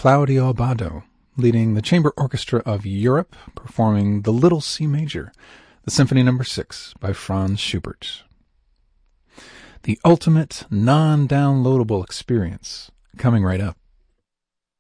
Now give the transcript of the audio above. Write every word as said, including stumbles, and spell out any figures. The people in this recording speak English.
Claudio Abbado, leading the Chamber Orchestra of Europe, performing the Little C Major, the Symphony Number six by Franz Schubert. The ultimate non-downloadable experience, coming right up.